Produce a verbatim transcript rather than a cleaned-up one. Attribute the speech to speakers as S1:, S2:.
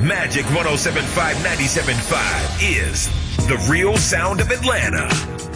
S1: Magic one oh seven point five, ninety-seven point five is the real sound of Atlanta.